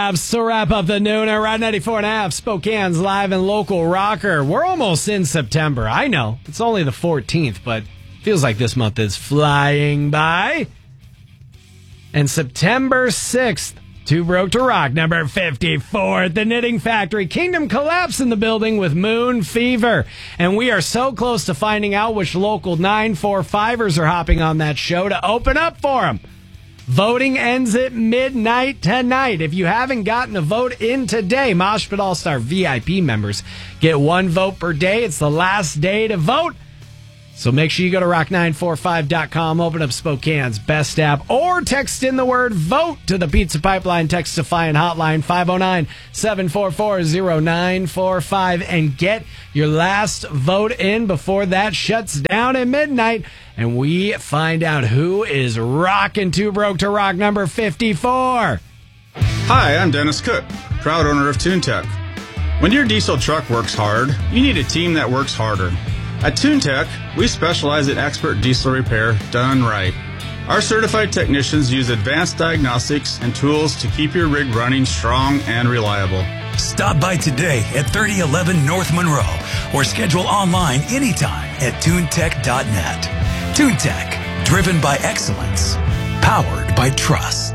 To wrap up the noon at Rod 94.5, Spokane's live and local rocker. We're almost in September. I know, it's only the 14th, but feels like this month is flying by. And September 6th, Too Broke to Rock, number 54 at the Knitting Factory. Kingdom Collapse in the building with Moon Fever. And we are so close to finding out which local 945ers are hopping on that show to open up for them. Voting ends at midnight tonight. If you haven't gotten a vote in today, Mosh Pit All-Star VIP members get one vote per day. It's the last day to vote. So make sure you go to rock945.com, open up Spokane's best app, or text in the word VOTE to the Pizza Pipeline Text-Defiant hotline 509-744-0945 and get your last vote in before that shuts down at midnight. And we find out who is rocking Too Broke to Rock number 54. Hi, I'm Dennis Cook, proud owner of TuneTech. When your diesel truck works hard, you need a team that works harder. At TuneTech, we specialize in expert diesel repair done right. Our certified technicians use advanced diagnostics and tools to keep your rig running strong and reliable. Stop by today at 3011 North Monroe or schedule online anytime at TuneTech.net. TuneTech, driven by excellence, powered by trust.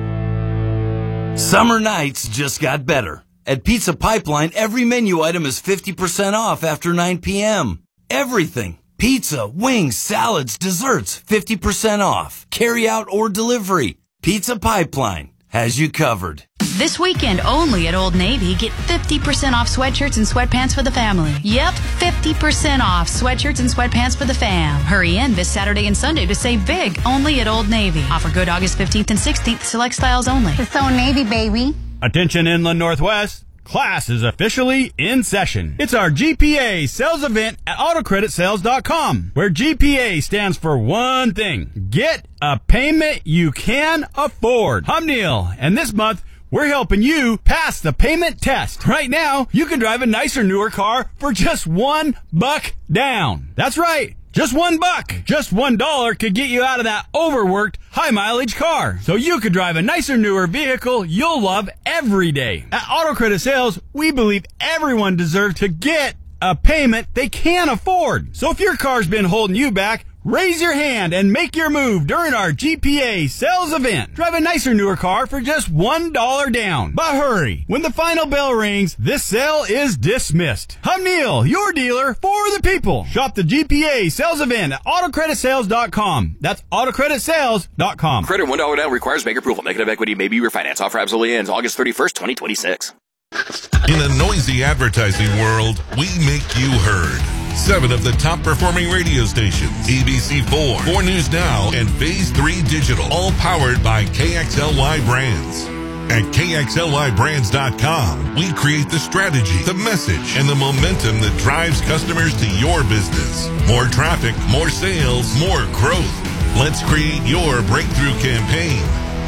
Summer nights just got better. At Pizza Pipeline, every menu item is 50% off after 9 p.m. Everything. Pizza, wings, salads, desserts, 50% off. Carry out or delivery. Pizza Pipeline has you covered. This weekend only at Old Navy, get 50% off sweatshirts and sweatpants for the family. Yep, 50% off sweatshirts and sweatpants for the fam. Hurry in this Saturday and Sunday to save big only at Old Navy. Offer good August 15th and 16th, select styles only. It's Old Navy, baby. Attention Inland Northwest. Class is officially in session. It's our GPA sales event at AutoCreditSales.com, where GPA stands for one thing. Get a payment you can afford. I'm Neil, and this month, we're helping you pass the payment test. Right now, you can drive a nicer, newer car for just $1 down. That's right. Just $1. Just $1 could get you out of that overworked, high-mileage car. So you could drive a nicer, newer vehicle you'll love every day. At Auto Credit Sales, we believe everyone deserves to get a payment they can afford. So if your car's been holding you back, raise your hand and make your move during our GPA sales event. Drive a nicer, newer car for just $1 down. But hurry, when the final bell rings, this sale is dismissed. I'm Neil, your dealer for the people. Shop the GPA sales event at AutoCreditSales.com. That's AutoCreditSales.com. Credit $1 down requires bank approval. Negative equity may be refinanced. Offer absolutely ends August 31st, 2026. In a noisy advertising world, we make you heard. 7 of the top performing radio stations, ABC4, 4 News Now, and Phase 3 Digital, all powered by KXLY Brands. At KXLYBrands.com, we create the strategy, the message, and the momentum that drives customers to your business. More traffic, more sales, more growth. Let's create your breakthrough campaign.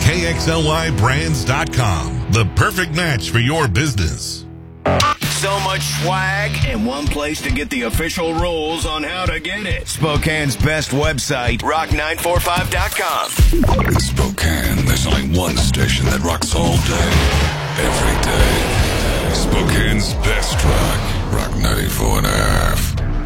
KXLYBrands.com, the perfect match for your business. So much swag and one place to get the official rules on how to get it. Spokane's best website, rock945.com. In Spokane, there's only one station that rocks all day, every day. Spokane's best rock, Rock 94.5.